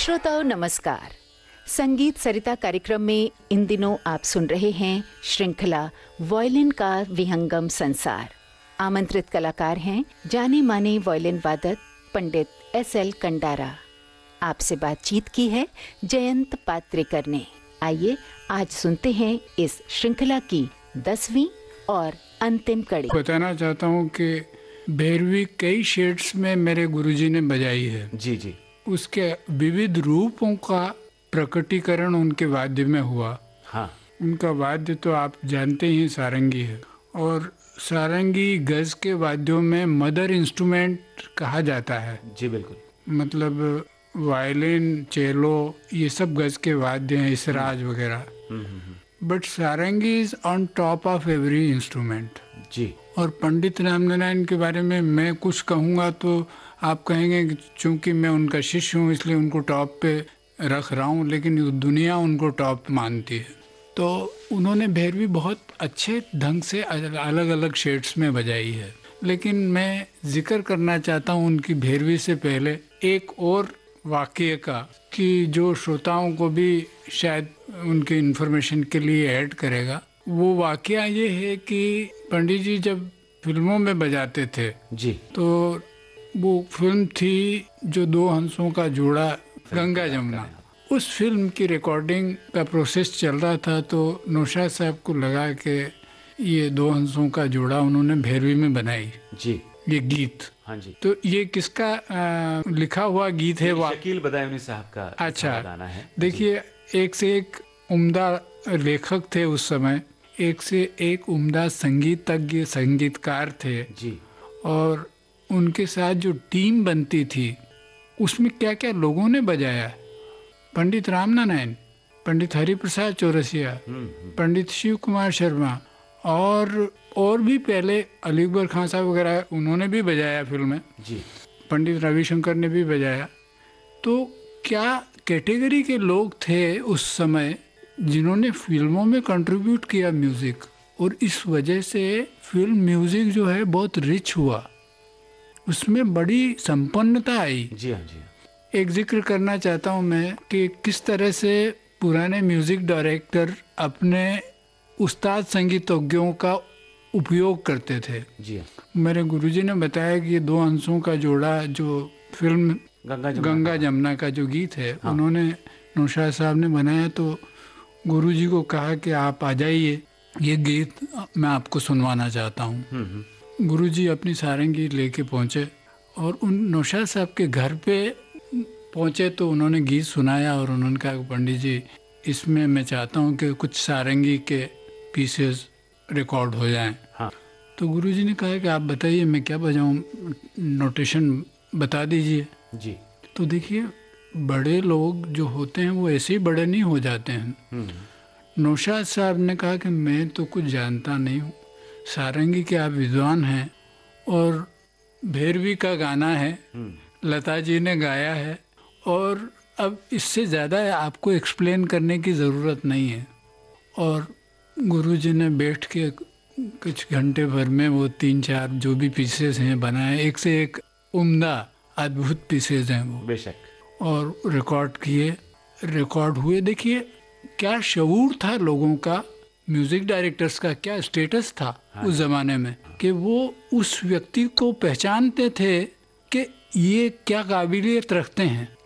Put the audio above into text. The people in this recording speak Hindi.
श्रोताओं नमस्कार। संगीत सरिता कार्यक्रम में इन दिनों आप सुन रहे हैं श्रृंखला वायलिन का विहंगम संसार। आमंत्रित कलाकार हैं जाने माने वायलिन वादक पंडित SL कंडारा। आपसे बातचीत की है जयंत पात्रेकर ने। आइए आज सुनते हैं इस श्रृंखला की 10वीं और अंतिम कड़ी। बताना चाहता हूँ कि भैरवी कई शेड्स में मेरे गुरुजी ने बजाई है। जी जी। उसके विविध रूपों का प्रकटीकरण उनके वाद्य में हुआ। हाँ। उनका वाद्य तो आप जानते ही सारंगी है, और सारंगी गज के वाद्यों में मदर इंस्ट्रूमेंट कहा जाता है। जी बिल्कुल। मतलब वायलिन, चेलो ये सब गज के वाद्य हैं, इसराज वगैरह। But sarangi is on top of every instrument. जी। और पंडित रामनारायण के बारे में मैं कुछ कहूँगा तो आप कहेंगे कि चूंकि मैं उनका शिष्य हूँ इसलिए उनको टॉप पे रख रहा हूँ, लेकिन दुनिया उनको टॉप मानती है। तो उन्होंने भैरवी बहुत अच्छे ढंग से अलग अलग शेड्स में बजाई है। लेकिन मैं जिक्र करना चाहता हूँ उनकी भैरवी से पहले एक और वाकये का, कि जो श्रोताओं को भी शायद उनके इन्फॉर्मेशन के लिए ऐड करेगा। वो वाकया ये है कि पंडित जी जब फिल्मों में बजाते थे जी, तो वो फिल्म थी जो दो हंसों का जोड़ा, गंगा जमुना। उस फिल्म की रिकॉर्डिंग का प्रोसेस चल रहा था, तो नौशाद साहब को लगा कि ये दो हंसों का जोड़ा उन्होंने भैरवी में बनाई जी, ये गीत। हाँ जी। तो ये किसका लिखा हुआ गीत है? शकील बदायूनी साहब का अच्छा गाना है। देखिए, एक से एक उम्दा लेखक थे उस समय, एक से एक उम्दा संगीतज्ञ संगीतकार थे जी। और उनके साथ जो टीम बनती थी उसमें क्या क्या लोगों ने बजाया। पंडित रामनारायण, पंडित हरिप्रसाद चौरसिया, पंडित शिव कुमार शर्मा और भी पहले अली अकबर खान साहब वगैरह उन्होंने भी बजाया फिल्म में जी। पंडित रविशंकर ने भी बजाया। तो क्या कैटेगरी के लोग थे उस समय जिन्होंने फिल्मों में कंट्रीब्यूट किया म्यूजिक, और इस वजह से फिल्म म्यूजिक जो है बहुत रिच हुआ, उसमें बड़ी संपन्नता आई। जी हाँ जी। एक जिक्र करना चाहता हूँ मैं कि किस तरह से पुराने म्यूजिक डायरेक्टर अपने उस्ताद संगीतज्ञों का उपयोग करते थे। जी। मेरे गुरुजी ने बताया कि ये दो हंसों का जोड़ा जो फिल्म गंगा जमुना का जो गीत है, हाँ, उन्होंने नौशाद साहब ने बनाया। तो गुरुजी को कहा कि आप आ जाइए, ये गीत मैं आपको सुनवाना चाहता हूँ। गुरुजी अपनी सारंगी लेके पहुँचे और उन नौशाद साहब के घर पे पहुँचे तो उन्होंने गीत सुनाया और उन्होंने कहा पंडित जी, इसमें मैं चाहता हूँ कि कुछ सारंगी के पीसेस रिकॉर्ड हो जाएं। हाँ। तो गुरुजी ने कहा कि आप बताइए मैं क्या बजाऊं, नोटेशन बता दीजिए। जी। तो देखिए, बड़े लोग जो होते हैं वो ऐसे ही बड़े नहीं हो जाते हैं। नौशाद साहब ने कहा कि मैं तो कुछ जानता नहीं हूँ, सारंगी के आप विद्वान हैं और भैरवी का गाना है, लता जी ने गाया है, और अब इससे ज़्यादा आपको एक्सप्लेन करने की ज़रूरत नहीं है। और गुरुजी ने बैठ के कुछ घंटे भर में वो 3-4 जो भी पीसेस हैं बनाए, एक से एक उम्दा अद्भुत पीसेस हैं वो, बेशक, और रिकॉर्ड किए, रिकॉर्ड हुए। देखिए क्या शऊर था लोगों का, म्यूजिक डायरेक्टर्स का क्या स्टेटस था। हाँ, उस जमाने में कि वो उस व्यक्ति को पहचानते थे कि ये क्या काबिलियत रखते हैं।